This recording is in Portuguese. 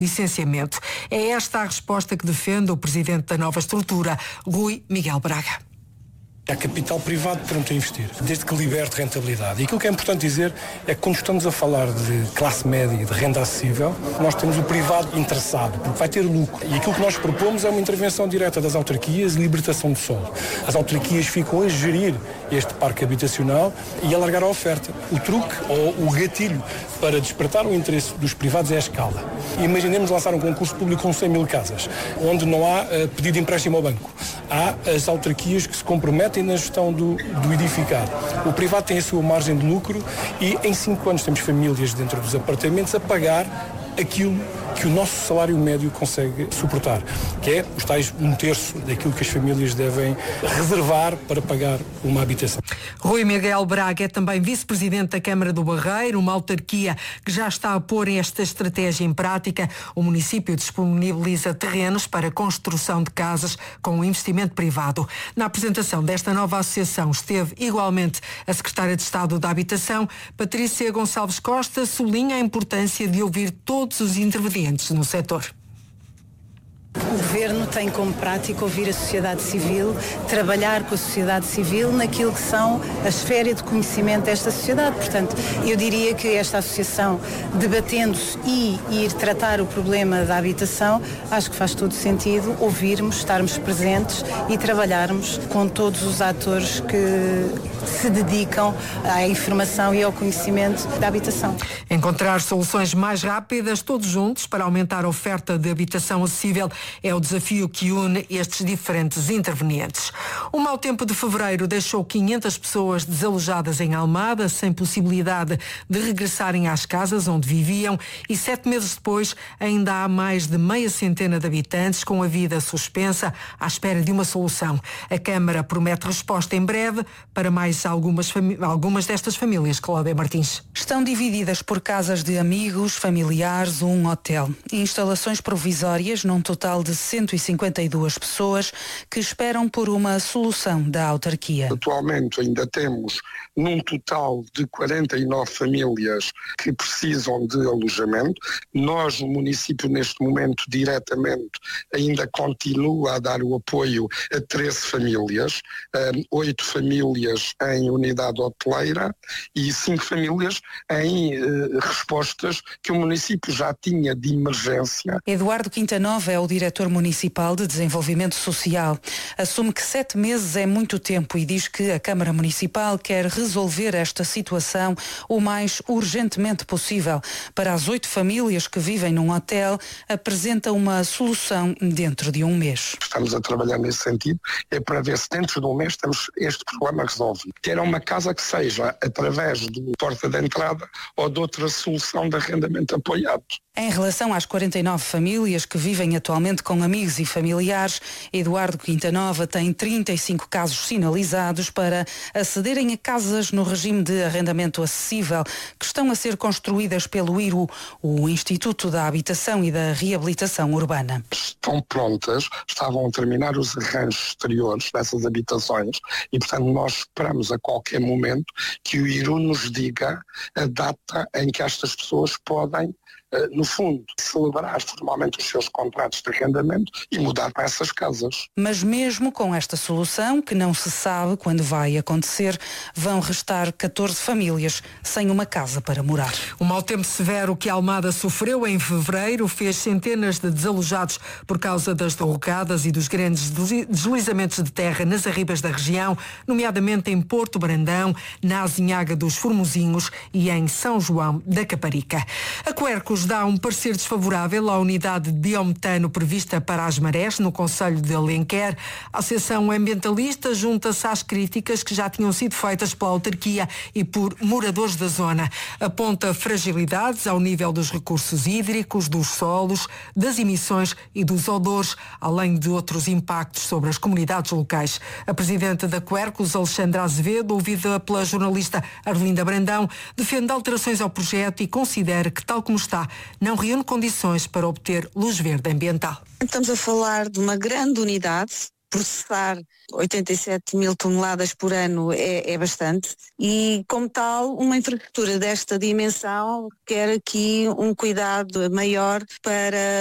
licenciamento. É esta a resposta que defende o presidente da nova estrutura, Rui Miguel Braga. Há capital privado pronto a investir, desde que liberte rentabilidade. E aquilo que é importante dizer é que quando estamos a falar de classe média e de renda acessível, nós temos o privado interessado, porque vai ter lucro. E aquilo que nós propomos é uma intervenção direta das autarquias e libertação do solo. As autarquias ficam a gerir este parque habitacional e alargar a oferta. O truque ou o gatilho para despertar o interesse dos privados é a escala. Imaginemos lançar um concurso público com 100 mil casas, onde não há pedido de empréstimo ao banco. Há as autarquias que se comprometem na gestão do edificado. O privado tem a sua margem de lucro e em 5 anos temos famílias dentro dos apartamentos a pagar aquilo que o nosso salário médio consegue suportar, que é os tais 1/3 daquilo que as famílias devem reservar para pagar uma habitação. Rui Miguel Braga é também vice-presidente da Câmara do Barreiro, uma autarquia que já está a pôr esta estratégia em prática. O município disponibiliza terrenos para construção de casas com investimento privado. Na apresentação desta nova associação esteve igualmente a secretária de Estado da Habitação, Patrícia Gonçalves Costa, sublinha a importância de ouvir todos os intervenientes no setor. O Governo tem como prática ouvir a sociedade civil, trabalhar com a sociedade civil naquilo que são a esfera de conhecimento desta sociedade. Portanto, eu diria que esta associação, debatendo-se e ir tratar o problema da habitação, acho que faz todo sentido ouvirmos, estarmos presentes e trabalharmos com todos os atores que se dedicam à informação e ao conhecimento da habitação. Encontrar soluções mais rápidas, todos juntos, para aumentar a oferta de habitação acessível é o desafio que une estes diferentes intervenientes. O mau tempo de fevereiro deixou 500 pessoas desalojadas em Almada, sem possibilidade de regressarem às casas onde viviam, e 7 meses depois ainda há mais de meia centena de habitantes com a vida suspensa à espera de uma solução. A Câmara promete resposta em breve para mais algumas destas famílias. Cláudia Martins. Estão divididas por casas de amigos, familiares ou um hotel. Instalações provisórias num total de 152 pessoas que esperam por uma solução da autarquia. Atualmente ainda temos num total de 49 famílias que precisam de alojamento. Nós, no município, neste momento, diretamente, ainda continua a dar o apoio a 13 famílias, 8 famílias em unidade hoteleira e 5 famílias em respostas que o município já tinha de emergência. Eduardo Quintanova é o diretor municipal de desenvolvimento social. Assume que 7 meses é muito tempo e diz que a Câmara Municipal quer resolver esta situação o mais urgentemente possível. Para as 8 famílias que vivem num hotel, apresenta uma solução dentro de um mês. Estamos a trabalhar nesse sentido, é para ver se dentro de um mês temos este problema resolvido. Ter uma casa que seja através do porta de entrada ou de outra solução de arrendamento apoiado. Em relação às 49 famílias que vivem atualmente com amigos e familiares, Eduardo Quintanova tem 35 casos sinalizados para acederem a casas no regime de arrendamento acessível que estão a ser construídas pelo IRU, o Instituto da Habitação e da Reabilitação Urbana. Estão prontas, estavam a terminar os arranjos exteriores dessas habitações e, portanto, nós esperamos a qualquer momento que o IRU nos diga a data em que estas pessoas podem, no fundo, celebrar formalmente os seus contratos de arrendamento e mudar para essas casas. Mas mesmo com esta solução, que não se sabe quando vai acontecer, vão restar 14 famílias sem uma casa para morar. O mau tempo severo que Almada sofreu em fevereiro fez centenas de desalojados por causa das derrocadas e dos grandes deslizamentos de terra nas arribas da região, nomeadamente em Porto Brandão, na Azinhaga dos Formosinhos e em São João da Caparica. A Quercus dá um parecer desfavorável à unidade de biometano prevista para as marés no concelho de Alenquer. A Associação Ambientalista junta-se às críticas que já tinham sido feitas pela autarquia e por moradores da zona. Aponta fragilidades ao nível dos recursos hídricos, dos solos, das emissões e dos odores, além de outros impactos sobre as comunidades locais. A presidente da Quercus, Alexandra Azevedo, ouvida pela jornalista Arlinda Brandão, defende alterações ao projeto e considera que, tal como está, não reúne condições para obter luz verde ambiental. Estamos a falar de uma grande unidade processar 87 mil toneladas por ano é bastante e, como tal, uma infraestrutura desta dimensão quer aqui um cuidado maior para